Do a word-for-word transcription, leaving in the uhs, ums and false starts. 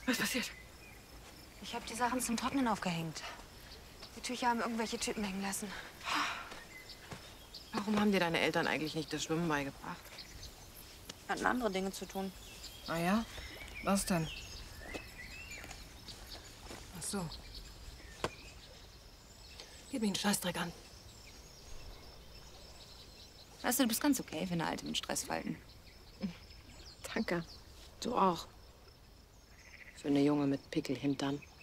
Was ist passiert? Ich habe die Sachen zum Trocknen aufgehängt. Die Tücher haben irgendwelche Typen hängen lassen. Warum haben dir deine Eltern eigentlich nicht das Schwimmen beigebracht? Hatten andere Dinge zu tun. Ah ja? Was denn? Ach so. Gib mir einen Scheißdreck an. Weißt du, du bist ganz okay für eine Alte mit Stressfalten. Danke. Du auch. Für eine Junge mit Pickelhintern.